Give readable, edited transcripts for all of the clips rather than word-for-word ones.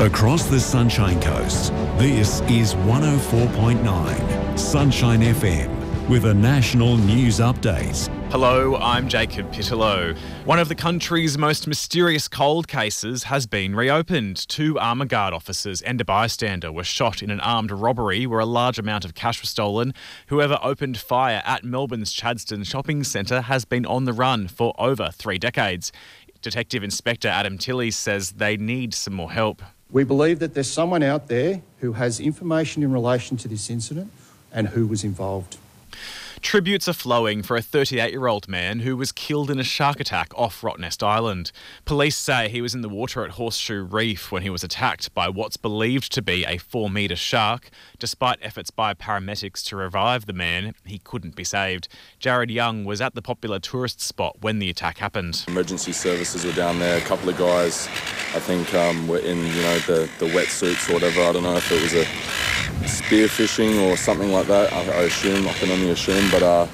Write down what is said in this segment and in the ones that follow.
Across the Sunshine Coast, this is 104.9 Sunshine FM with a national news update. Hello, I'm Jacob Pittello. One of the country's most mysterious cold cases has been reopened. 2 armour guard officers and a bystander were shot in an armed robbery where a large amount of cash was stolen. Whoever opened fire at Melbourne's Chadstone shopping centre has been on the run for over 3 decades. Detective Inspector Adam Tilley says they need some more help. We believe that there's someone out there who has information in relation to this incident and who was involved. Tributes are flowing for a 38-year-old man who was killed in a shark attack off Rottnest Island. Police say he was in the water at Horseshoe Reef when he was attacked by what's believed to be a 4-metre shark. Despite efforts by paramedics to revive the man, he couldn't be saved. Jared Young was at the popular tourist spot when the attack happened. Emergency services were down there. A couple of guys, I think, were in the wetsuits or whatever. I don't know if it was a spearfishing or something like that. I assume, I can only assume. But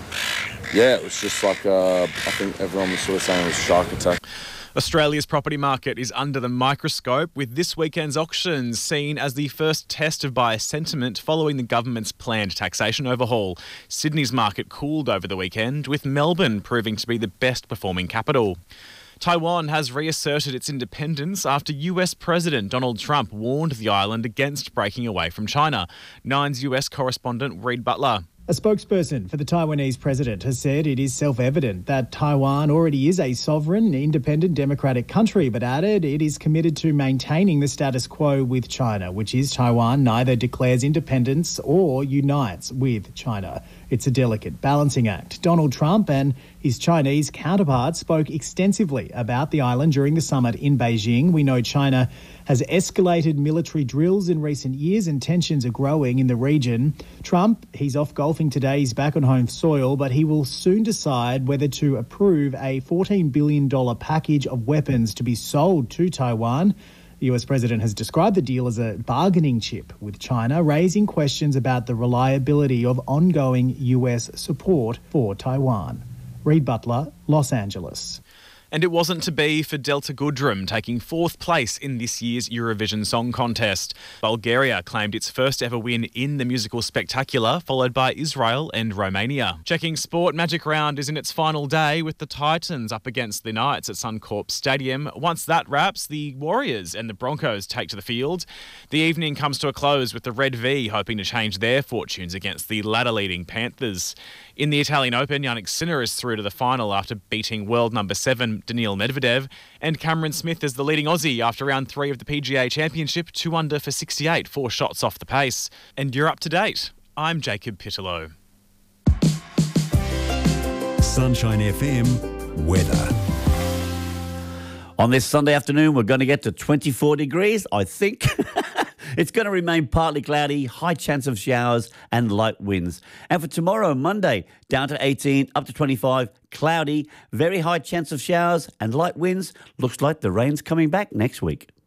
it was just like, I think everyone was sort of saying it was a shark attack. Australia's property market is under the microscope, with this weekend's auctions seen as the first test of buyer sentiment following the government's planned taxation overhaul. Sydney's market cooled over the weekend, with Melbourne proving to be the best performing capital. Taiwan has reasserted its independence after US President Donald Trump warned the island against breaking away from China. Nine's US correspondent Reid Butler. A spokesperson for the Taiwanese president has said it is self-evident that Taiwan already is a sovereign, independent, democratic country, but added it is committed to maintaining the status quo with China, which is Taiwan neither declares independence or unites with China. It's a delicate balancing act. Donald Trump and his Chinese counterpart spoke extensively about the island during the summit in Beijing. We know China has escalated military drills in recent years and tensions are growing in the region. Trump, he's off golfing today. He's back on home soil, but he will soon decide whether to approve a $14 billion package of weapons to be sold to Taiwan. The US president has described the deal as a bargaining chip with China, raising questions about the reliability of ongoing US support for Taiwan. Reid Butler, Los Angeles. And it wasn't to be for Delta Goodrem, taking 4th place in this year's Eurovision Song Contest. Bulgaria claimed its first ever win in the musical spectacular, followed by Israel and Romania. Checking sport, Magic Round is in its final day with the Titans up against the Knights at Suncorp Stadium. Once that wraps, the Warriors and the Broncos take to the field. The evening comes to a close with the Red V hoping to change their fortunes against the ladder-leading Panthers. In the Italian Open, Jannik Sinner is through to the final after beating world number 7 Daniil Medvedev, and Cameron Smith is the leading Aussie after round 3 of the PGA Championship, 2 under for 68, 4 shots off the pace. And you're up to date. I'm Jacob Pittello. Sunshine FM weather. On this Sunday afternoon, we're going to get to 24 degrees, I think. It's going to remain partly cloudy, high chance of showers and light winds. And for tomorrow, Monday, down to 18, up to 25, cloudy, very high chance of showers and light winds. Looks like the rain's coming back next week.